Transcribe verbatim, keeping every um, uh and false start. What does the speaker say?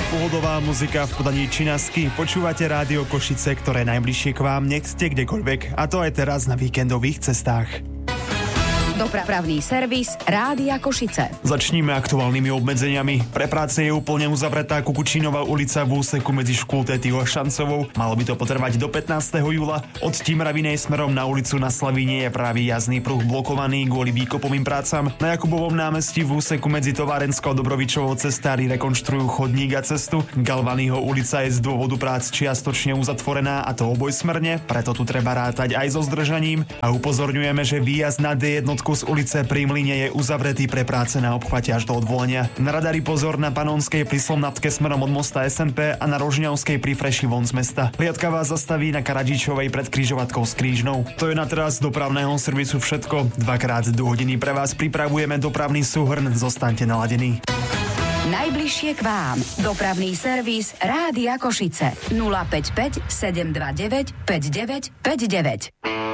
Pohodová muzika v podaní Činasky. Počúvate Rádio Košice, ktoré najbližšie k vám, nech ste kdekoľvek. A to aj teraz na víkendových cestách. Dopravný servis Rádia Košice. Začníme aktuálnymi obmedzeniami. Pre práce je úplne uzavretá Kukučínová ulica v úseku medzi Škultétyho a Šancovou. Malo by to potrvať do pätnásteho júla. Od Timravinej smerom na ulicu na Slavíne je právě jazdný pruh blokovaný kvôli výkopovým prácam. Na Jakubovom námestí v úseku medzi Továrenskou a Dobrovičovou cestári rekonštruujú chodník a cestu. Galvanyho ulica je z dôvodu prác čiastočne uzatvorená, a to obojsmerne, preto tu treba rátať aj so zdržaním. A upozorňujeme, že výjazd na dé jedna z ulice pri Mlyne je uzavretý pre práce na obchvate až do odvolania. Na radari pozor na Panonskej pri Slomnatke smerom od mosta es en pé a na Rožňavskej pri Freši von z mesta. Hliadka vás zastaví na Karadžičovej pred križovatkou s Krížnou. To je na teraz z dopravného servisu všetko. Dvakrát do hodiny pre vás pripravujeme dopravný súhrn. Zostaňte naladení. Najbližšie k vám. Dopravný servis Rádia Košice. nula päť päť sedem dva deväť päť deväť päť deväť.